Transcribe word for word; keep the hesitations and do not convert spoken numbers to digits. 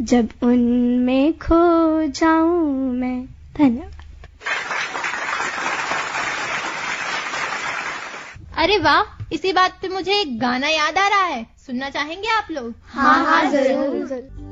जब उनमें खो जाऊं मैं। धन्यवाद। अरे वाह, इसी बात पे मुझे एक गाना याद आ रहा है, सुनना चाहेंगे आप लोग? हाँ हाँ जरूर।